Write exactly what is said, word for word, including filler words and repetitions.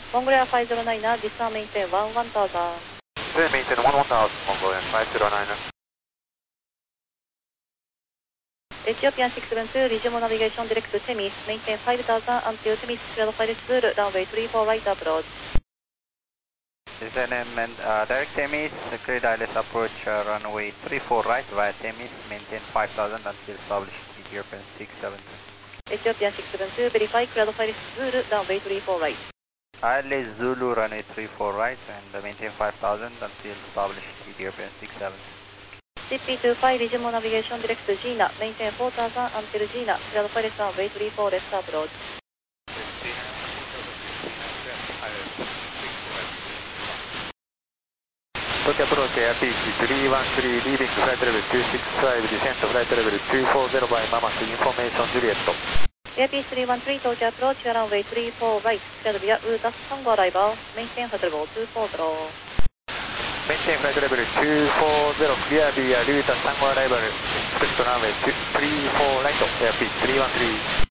Mongolia five zero nine, this one maintain one one thousand. Then maintain one one thousand, Mongolia five zero nine. Ethiopian six seven two, resume navigation direct to Temis, maintain five thousand until Temis, clear file school, runway three four right approach. S N M and uh, direct Temis, clear I L S approach uh, runway three four right via Temis, maintain five thousand until established Ethiopian six seven two. Ethiopian six seven two, verify clear file school, runway three four right. I L S Zulu runway three four right and uh, maintain five thousand until established Ethiopian six seven two. C P two five, resume navigation direct to Gina, maintain four thousand until Gina, clear file runway three four left approach. Tokyo approach Air Peace three one three, leaving flight level two six five, descent flight level two four zero by Mamas, information Juliet. Air Peace three one three, Tokyo approach, runway three four right, cleared via Utas Tango arrival, maintain flight level two four zero. Maintain flight level two four zero, clear via Utas Tango arrival, expect runway three four right, Air Peace three one three.